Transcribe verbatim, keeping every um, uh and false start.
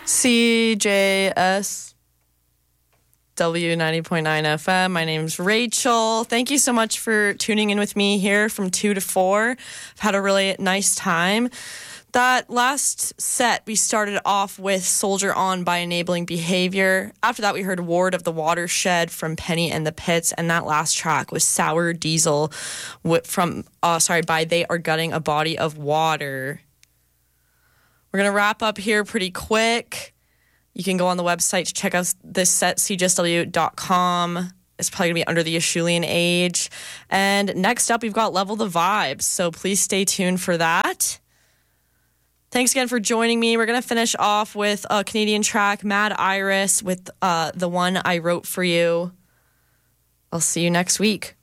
C J S W ninety point nine F M. My name's Rachel. Thank you so much for tuning in with me here from two to four. I've had a really nice time. That last set, we started off with Soldier On by Enabling Behavior. After that, we heard Ward of the Watershed from Penny and the Pits. And that last track was Sour Diesel from, uh, sorry, by They Are Gutting a Body of Water. We're going to wrap up here pretty quick. You can go on the website to check out this set, c j s w dot com. It's probably going to be under the Acheulean Age. And next up, we've got Level the Vibes. So please stay tuned for that. Thanks again for joining me. We're going to finish off with a Canadian track, Mad Iris, with uh, the one I wrote for you. I'll see you next week.